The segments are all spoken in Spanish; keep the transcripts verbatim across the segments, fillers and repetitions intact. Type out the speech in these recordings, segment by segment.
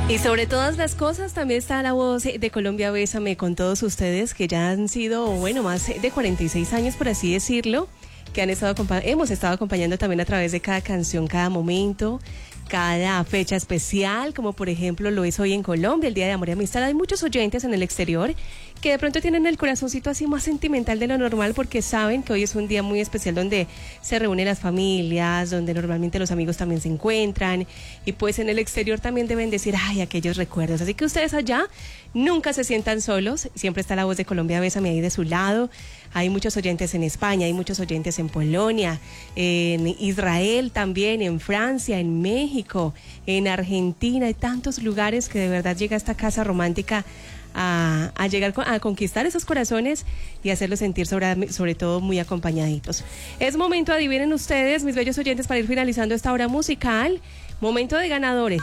Y sobre todas las cosas también está la voz de Colombia Bésame con todos ustedes que ya han sido, bueno, más de cuarenta y seis años, por así decirlo, que han estado hemos estado acompañando también a través de cada canción, cada momento, cada fecha especial, como por ejemplo lo es hoy en Colombia, el Día de Amor y Amistad. Hay muchos oyentes en el exterior que de pronto tienen el corazoncito así más sentimental de lo normal porque saben que hoy es un día muy especial donde se reúnen las familias, donde normalmente los amigos también se encuentran y pues en el exterior también deben decir, ay, aquellos recuerdos. Así que ustedes allá nunca se sientan solos, siempre está la voz de Colombia Bésame ahí de su lado. Hay muchos oyentes en España, hay muchos oyentes en Polonia, en Israel también, en Francia, en México, en Argentina. Hay tantos lugares que de verdad llega esta casa romántica a, a llegar a conquistar esos corazones y hacerlos sentir sobre, sobre todo muy acompañaditos. Es momento, adivinen ustedes, mis bellos oyentes, para ir finalizando esta hora musical. Momento de ganadores.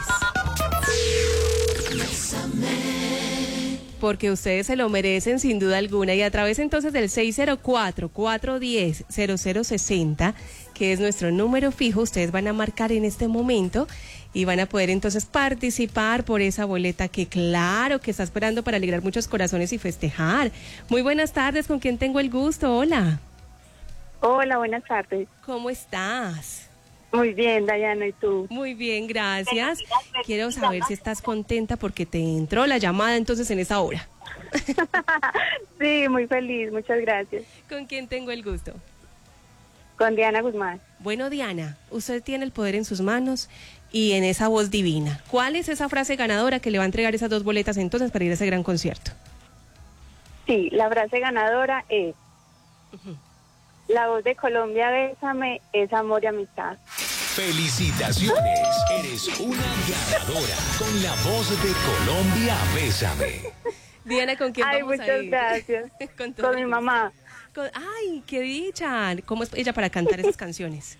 Porque ustedes se lo merecen sin duda alguna y a través entonces del seis cero cuatro, cuatro uno cero, cero cero seis cero, que es nuestro número fijo, ustedes van a marcar en este momento y van a poder entonces participar por esa boleta que claro que está esperando para alegrar muchos corazones y festejar. Muy buenas tardes, ¿con quién tengo el gusto? Hola. Hola, buenas tardes. ¿Cómo estás? Muy bien, Dayana, ¿y tú? Muy bien, gracias. Quiero saber si estás contenta porque te entró la llamada entonces en esa hora. Sí, muy feliz, muchas gracias. ¿Con quién tengo el gusto? Con Diana Guzmán. Bueno, Diana, usted tiene el poder en sus manos y en esa voz divina. ¿Cuál es esa frase ganadora que le va a entregar esas dos boletas entonces para ir a ese gran concierto? Sí, la frase ganadora es... Uh-huh. La voz de Colombia Bésame es amor y amistad. ¡Felicitaciones! Eres una ganadora con la voz de Colombia Bésame. Diana, ¿con quién Ay, vamos muchas a ir? gracias. Con, con mi mamá. Con, ay, qué dicha. ¿Cómo es ella para cantar esas canciones?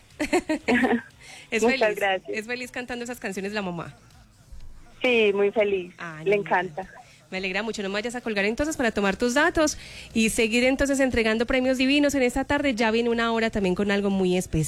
Es muchas feliz. gracias. Es feliz cantando esas canciones la mamá. Sí, muy feliz. Ay, le no, encanta. Me alegra mucho, no me vayas a colgar entonces para tomar tus datos y seguir entonces entregando premios divinos en esta tarde. Ya viene una hora también con algo muy especial.